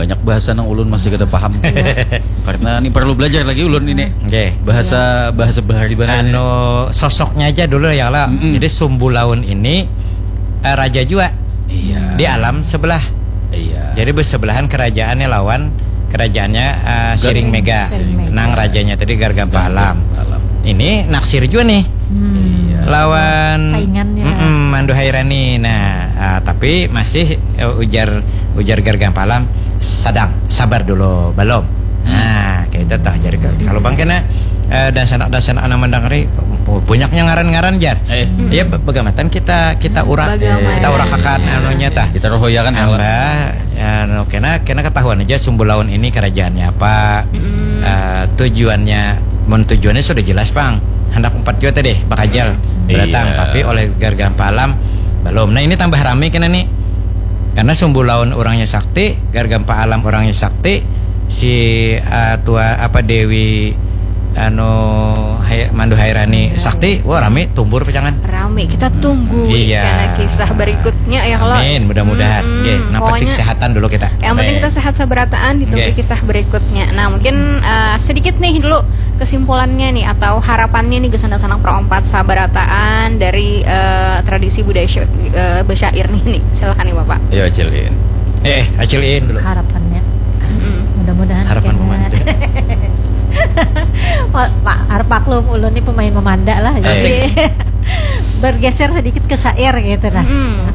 banyak bahasa nang ulun masih kada paham. Karena ini perlu belajar lagi ulun ini. Bahasa bahari bana. Sosoknya aja dulu ya lah. Jadi Sumbulaun ini raja juga. Iya. Di alam sebelah. Iya. Jadi bersebelahan kerajaannya lawan kerajaannya Siring Mega. Nang rajanya tadi Gargampa Alam. Ini naksir juga nih. Lawan saingannya Mandu Hairani. Nah, tapi masih ujar Gargampa Alam sadang sabar dulu belum. Nah, kayak itu tah jadi kalau bang kena dan sanak anak mendangari banyaknya ngaran-ngaran jar. Iya begamatan kita urak kakan anunya tah. Kita rohoyakan Mbah kena ketahuan aja Sumbulaun ini kerajaannya apa. Tujuannya sudah jelas bang. Hendak 4 juta tadi bakajal datang, tapi oleh Gargampa Alam belum. Nah ini tambah rame kena nih, karena Sumbulaun orangnya sakti, Gargampa Alam orangnya sakti, si Dewi Mandu Hairani sakti. Wah rame tumbur pecangan. Rame, kita tunggu karena kisah berikutnya ya kalau. Amin, mudah-mudahan. Nah, penting kesehatan dulu kita. Yang penting kita sehat sabarataan, ditunggu kisah berikutnya. Nah, mungkin sedikit nih dulu kesimpulannya nih atau harapannya nih gesandak-sandak perompat sabarataan dari tradisi budaya besyair nih. Silakan nih Bapak. Ayo acilin dulu. Harapannya. Mudah-mudahan harapan memanda. Pak harap maklum ulun ini pemain memanda lah. Jadi bergeser sedikit ke syair gitu nah.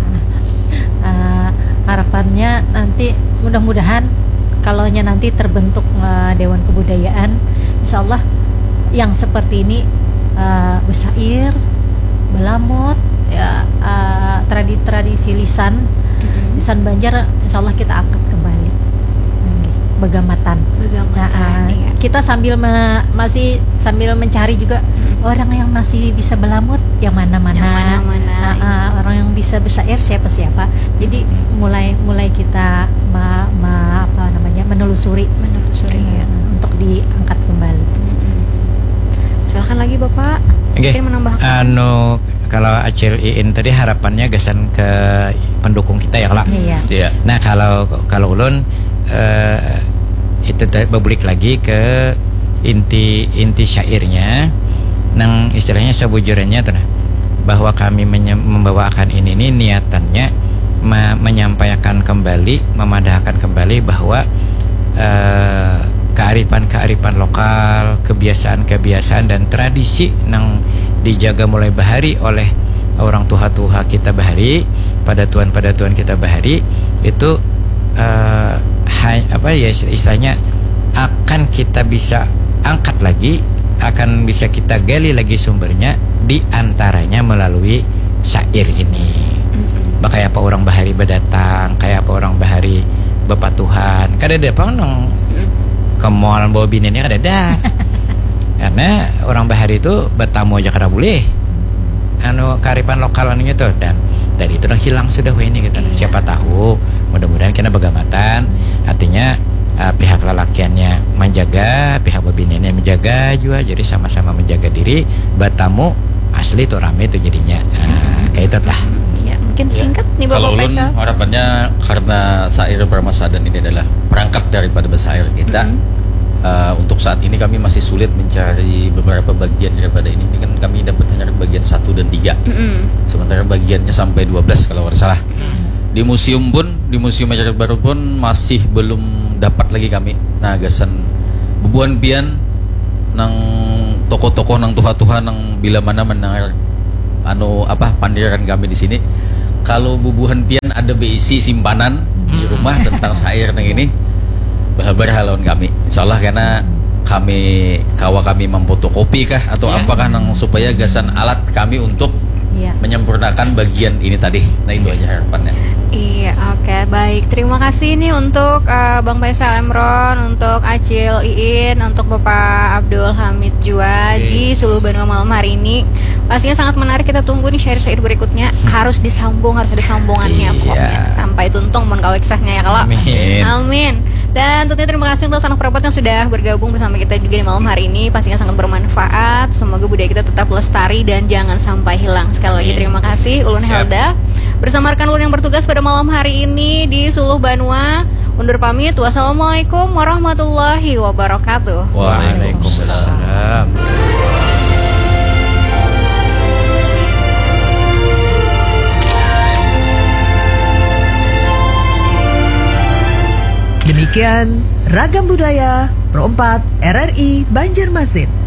Harapannya nanti mudah-mudahan kalaunya nanti terbentuk Dewan Kebudayaan, insyaallah yang seperti ini besyair, belamut ya, tradisi lisan Banjar insyaallah kita angkat kembali. Begamatan. Iya. Kita sambil masih sambil mencari juga orang yang masih bisa belamut yang mana-mana. Orang yang bisa besyair siapa. Jadi mulai kita menelusuri untuk diangkat kembali. Silakan lagi Bapak. Mungkin menambahkan. Kalau Acil Iin tadi harapannya gasan ke pendukung kita ya kalau. Iya. Nah kalau ulun itu berbalik lagi ke inti syairnya, nang istilahnya sebujurannya tuh, bahwa kami membawakan ini niatannya menyampaikan kembali, memadahkan kembali bahwa kearifan lokal, kebiasaan dan tradisi nang dijaga mulai bahari oleh orang tua kita bahari, pada tuan kita bahari itu istilahnya akan kita bisa angkat lagi, akan bisa kita gali lagi sumbernya, di antaranya melalui syair ini. Kayak apa orang bahari berdatang, kayak apa orang bahari Bapak Tuhan, kada ada apa nong ke mall bawa binennya kada ada. Karena orang bahari itu bertamu aja kada boleh. Kearifan lokal gitu, dan dari itu hilang sudah ini gitu. Siapa tahu mudah-mudahan kena begamatan, artinya pihak lelakiannya menjaga, pihak bebinennya menjaga juga, jadi sama-sama menjaga diri. Bertamu asli tuh rame tuh jadinya. Kayak itu tah. Ya, mungkin singkat nih Bapak. Kalau ulun harapannya, karena syair Parmasadan ini adalah perangkat daripada bersair kita. Untuk saat ini kami masih sulit mencari beberapa bagian daripada ini. Kan kami dapat hanya bagian 1 dan 3. Sementara bagiannya sampai 12 kalau tidak salah. Di museum Masyarakat Baru pun masih belum dapat lagi kami. Nah, gasan bubuan pian nang toko-toko nang tuha-tuha nang bila mana mendengar pandiran kami di sini. Kalau bubuhan pian ada berisi simpanan di rumah tentang syair nang ini, bahabar halon kami, insyaallah, karena kami memfotokopi kah atau apakah nang supaya gasan alat kami untuk menyempurnakan bagian ini tadi. Nah itu aja harapannya. Iya, oke, baik. Terima kasih nih untuk Bang Faisal Emron, untuk Acil Iin, untuk Bapak Abdul Hamid Jua di Suluh Banua malam hari ini. Pastinya sangat menarik, kita tunggu nih syair-syair berikutnya. Harus disambung, harus ada sambungannya pokoknya. Sampai tuntung mon kawek sahnya ya kalau. Amin. Dan tentunya terima kasih untuk sanak perapat yang sudah bergabung bersama kita juga di malam hari ini. Pastinya sangat bermanfaat. Semoga budaya kita tetap lestari dan jangan sampai hilang. Sekali lagi terima kasih Ulun Helda bersama rekan ulun yang bertugas pada malam hari ini di Suluh Banua Undur pamit. Wassalamualaikum warahmatullahi wabarakatuh. Waalaikumsalam. Demikian Ragam Budaya Pro 4 RRI Banjarmasin.